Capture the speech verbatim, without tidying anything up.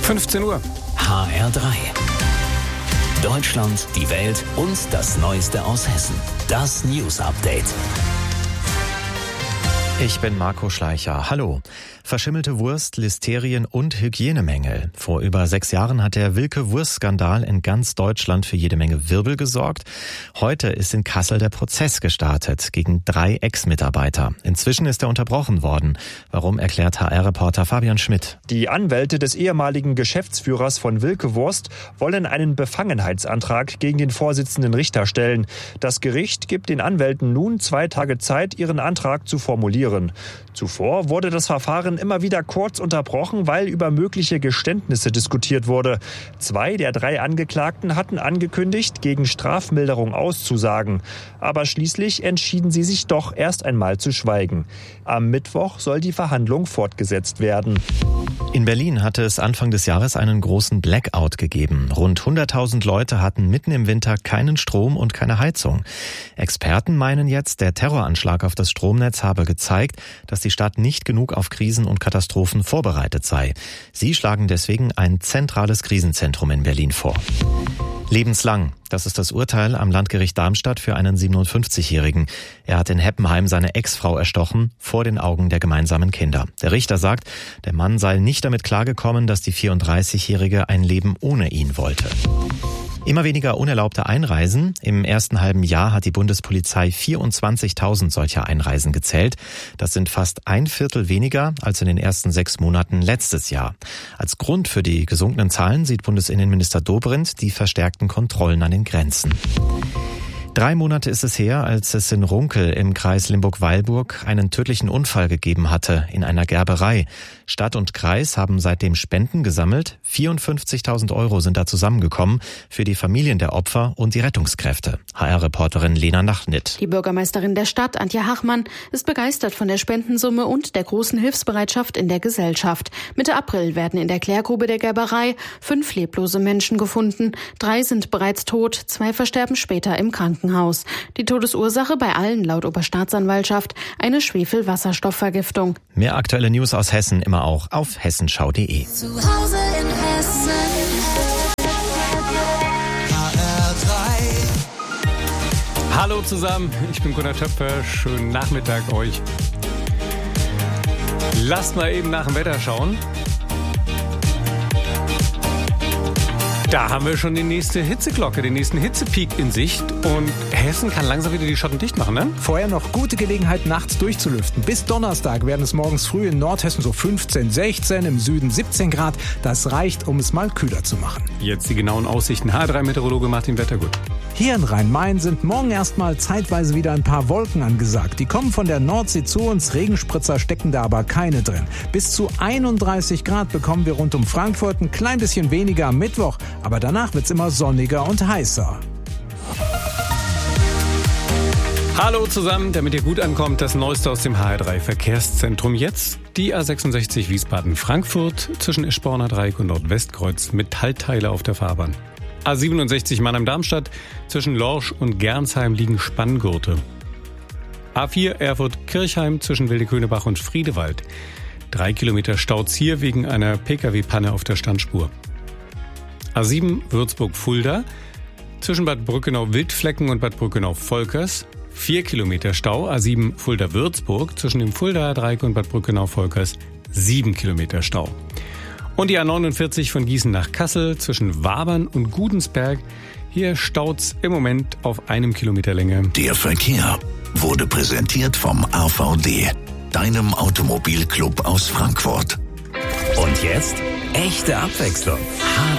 fünfzehn Uhr. H R drei. Deutschland, die Welt und das Neueste aus Hessen. Das News Update. Ich bin Marco Schleicher. Hallo. Verschimmelte Wurst, Listerien und Hygienemängel. Vor über sechs Jahren hat der Wilke-Wurst-Skandal in ganz Deutschland für jede Menge Wirbel gesorgt. Heute ist in Kassel der Prozess gestartet gegen drei Ex-Mitarbeiter. Inzwischen ist er unterbrochen worden. Warum, erklärt H R-Reporter Fabian Schmidt. Die Anwälte des ehemaligen Geschäftsführers von Wilke-Wurst wollen einen Befangenheitsantrag gegen den Vorsitzenden Richter stellen. Das Gericht gibt den Anwälten nun zwei Tage Zeit, ihren Antrag zu formulieren. Zuvor wurde das Verfahren immer wieder kurz unterbrochen, weil über mögliche Geständnisse diskutiert wurde. Zwei der drei Angeklagten hatten angekündigt, gegen Strafmilderung auszusagen. Aber schließlich entschieden sie sich doch erst einmal zu schweigen. Am Mittwoch soll die Verhandlung fortgesetzt werden. In Berlin hatte es Anfang des Jahres einen großen Blackout gegeben. Rund hunderttausend Leute hatten mitten im Winter keinen Strom und keine Heizung. Experten meinen jetzt, der Terroranschlag auf das Stromnetz habe gezeigt, dass die Stadt nicht genug auf Krisen und Katastrophen vorbereitet sei. Sie schlagen deswegen ein zentrales Krisenzentrum in Berlin vor. Lebenslang. Das ist das Urteil am Landgericht Darmstadt für einen siebenundfünfzigjährigen. Er hat in Heppenheim seine Ex-Frau erstochen, vor den Augen der gemeinsamen Kinder. Der Richter sagt, der Mann sei nicht damit klargekommen, dass die vierunddreißigjährige ein Leben ohne ihn wollte. Immer weniger unerlaubte Einreisen. Im ersten halben Jahr hat die Bundespolizei vierundzwanzigtausend solcher Einreisen gezählt. Das sind fast ein Viertel weniger als in den ersten sechs Monaten letztes Jahr. Als Grund für die gesunkenen Zahlen sieht Bundesinnenminister Dobrindt die verstärkten Kontrollen an den Grenzen. Drei Monate ist es her, als es in Runkel im Kreis Limburg-Weilburg einen tödlichen Unfall gegeben hatte in einer Gerberei. Stadt und Kreis haben seitdem Spenden gesammelt. vierundfünfzigtausend Euro sind da zusammengekommen für die Familien der Opfer und die Rettungskräfte. H R-Reporterin Lena Nachnitt. Die Bürgermeisterin der Stadt, Antje Hachmann, ist begeistert von der Spendensumme und der großen Hilfsbereitschaft in der Gesellschaft. Mitte April werden in der Klärgrube der Gerberei fünf leblose Menschen gefunden. Drei sind bereits tot, zwei versterben später im Krankenhaus. Die Todesursache bei allen laut Oberstaatsanwaltschaft eine Schwefelwasserstoffvergiftung. Mehr aktuelle News aus Hessen immer auch auf hessenschau punkt de. Zu Hause in Hessen. H R drei. Hallo zusammen, ich bin Gunnar Töpfer. Schönen Nachmittag euch. Lasst mal eben nach dem Wetter schauen. Da haben wir schon die nächste Hitzeglocke, den nächsten Hitzepeak in Sicht. Und Hessen kann langsam wieder die Schotten dicht machen, ne? Vorher noch gute Gelegenheit, nachts durchzulüften. Bis Donnerstag werden es morgens früh in Nordhessen so fünfzehn, sechzehn, im Süden siebzehn Grad. Das reicht, um es mal kühler zu machen. Jetzt die genauen Aussichten. H R drei Meteorologe Martin Wettergut. Hier in Rhein-Main sind morgen erstmal zeitweise wieder ein paar Wolken angesagt. Die kommen von der Nordsee zu uns, Regenspritzer stecken da aber keine drin. Bis zu einunddreißig Grad bekommen wir rund um Frankfurt, ein klein bisschen weniger am Mittwoch. Aber danach wird's immer sonniger und heißer. Hallo zusammen, damit ihr gut ankommt, das Neueste aus dem H R drei Verkehrszentrum jetzt. Die A sechsundsechzig Wiesbaden-Frankfurt zwischen Eschborner Dreieck und Nordwestkreuz mit Haltteile auf der Fahrbahn. A siebenundsechzig Mannheim-Darmstadt zwischen Lorsch und Gernsheim liegen Spanngurte. A vier Erfurt-Kirchheim zwischen Wildeköhnebach und Friedewald. Drei Kilometer Staus hier wegen einer Pkw-Panne auf der Standspur. A sieben Würzburg-Fulda zwischen Bad Brückenau-Wildflecken und Bad Brückenau-Volkers. Vier Kilometer Stau. A sieben Fulda-Würzburg zwischen dem Fuldaer Dreieck und Bad Brückenau-Volkers. Sieben Kilometer Stau. Und die A neunundvierzig von Gießen nach Kassel zwischen Wabern und Gudensberg. Hier staut's im Moment auf einem Kilometer Länge. Der Verkehr wurde präsentiert vom A V D, deinem Automobilclub aus Frankfurt. Und jetzt echte Abwechslung. H